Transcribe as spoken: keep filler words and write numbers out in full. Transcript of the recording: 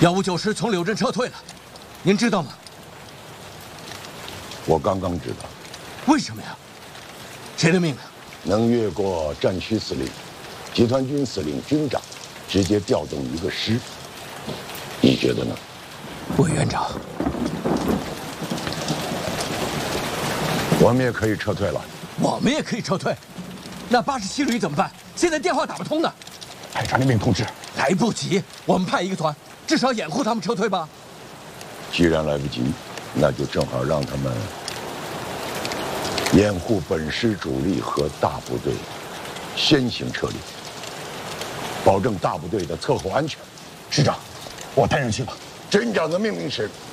幺五九师从柳镇撤退了，您知道吗？ 我刚刚知道。 为什么呀？谁的命令？ 能越过战区司令、集团军司令、军长，直接调动一个师，你觉得呢？ 委员长， 我们也可以撤退了。 我们也可以撤退。那八十七旅怎么办？现在电话打不通呢。 派传令兵通知。 来不及，我们派一个团，至少掩护他们撤退吧。 既然来不及，那就正好让他们掩护本师主力和大部队先行撤离，保证大部队的侧后安全。 师长，我担任去吧。 军长的命令是